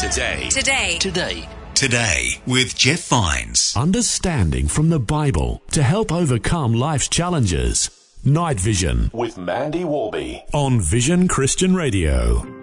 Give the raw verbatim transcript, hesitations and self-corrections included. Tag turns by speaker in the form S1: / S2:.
S1: Today.
S2: Today.
S1: Today.
S3: Today with Jeff Vines.
S4: Understanding from the Bible to help overcome life's challenges. Night Vision
S1: With Mandy Warby.
S4: on Vision Christian Radio.